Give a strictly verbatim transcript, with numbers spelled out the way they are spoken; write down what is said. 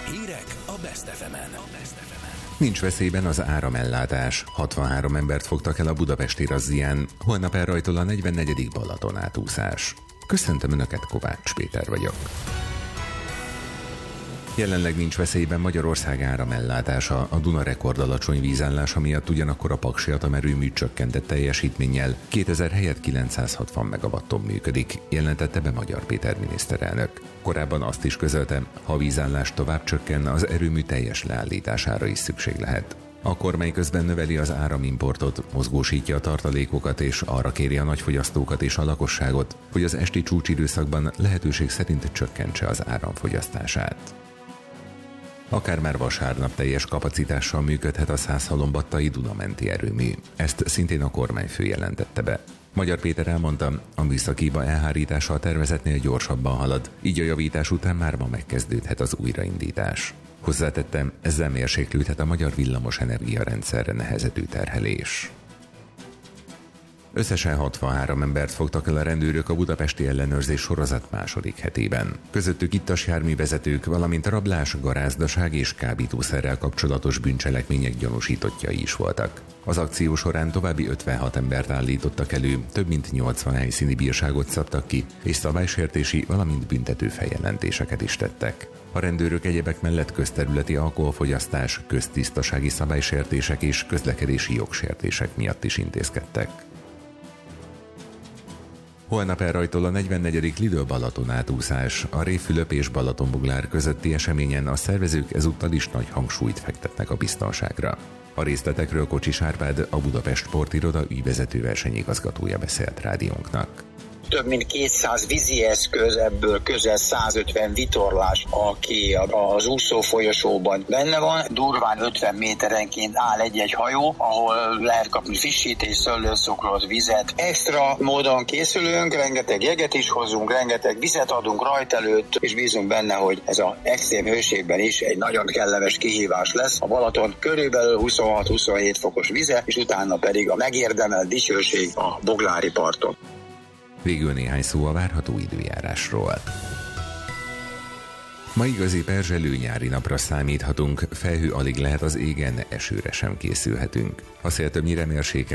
Hírek a Best ef emen. Nincs veszélyben az áramellátás. hatvanhárom embert fogtak el a budapesti razzián. Holnap elrajtol a negyvennegyedik Balaton átúszás. Köszöntöm Önöket, Kovács Péter vagyok. Jelenleg nincs veszélyben Magyarország áramellátása. A Duna rekord alacsony vízállása miatt ugyanakkor a Paksi atomerőmű csökkentett teljesítménnyel kétezer helyett kilencszázhatvan megawatton működik, jelentette be Magyar Péter miniszterelnök. Korábban azt is közölte, ha a vízállás tovább csökken, az erőmű teljes leállítására is szükség lehet. A kormány közben növeli az áramimportot, mozgósítja a tartalékokat és arra kéri a nagyfogyasztókat és a lakosságot, hogy az esti csúcsidőszakban lehetőség szerint csökkentse az áramfogyasztását. Akár már vasárnap teljes kapacitással működhet a Szászhalombattai Duna-menti erőmű. Ezt szintén a kormányfő jelentette be. Magyar Péter elmondta, a műszakhiba elhárítása a tervezetnél gyorsabban halad, így a javítás után már ma megkezdődhet az újraindítás. Hozzátettem, ezzel mérséklődhet a magyar villamos energiarendszerre nehezedő terhelés. Összesen hatvanhárom embert fogtak el a rendőrök a budapesti ellenőrzés sorozat második hetében. Közöttük ittas járművezetők, valamint rablás, garázdaság és kábítószerrel kapcsolatos bűncselekmények gyanúsítottjai is voltak. Az akció során további ötvenhat embert állítottak elő, több mint nyolcvan helyszíni bírságot szabtak ki, és szabálysértési, valamint büntető feljelentéseket is tettek. A rendőrök egyebek mellett közterületi alkoholfogyasztás, köztisztasági szabálysértések és közlekedési jogsértések miatt is intézkedtek. Holnap elrajtol a negyvennegyedik Lidl Balaton átúszás. A Révfülöp és Balatonbuglár közötti eseményen a szervezők ezúttal is nagy hangsúlyt fektetnek a biztonságra. A részletekről Kocsis Árpád, a Budapest Sportiroda ügyvezető versenyigazgatója beszélt rádiónknak. Több mint kétszáz vízi eszköz, ebből közel százötven vitorlás, aki az úszó folyosóban benne van. Durván ötven méterenként áll egy-egy hajó, ahol lehet kapni frissítés, szőlőszukrot, vizet. Extra módon készülünk, rengeteg jeget is hozunk, rengeteg vizet adunk rajt előtt, és bízunk benne, hogy ez az extrém hőségben is egy nagyon kellemes kihívás lesz. A Balaton körülbelül huszonhat-huszonhét fokos vize, és utána pedig a megérdemelt dicsőség a boglári parton. Végül néhány szó a várható időjárásról. Ma igazi perzselő nyári napra számíthatunk, felhő alig lehet az égen, esőre sem készülhetünk. A szél többnyire mérsékelt,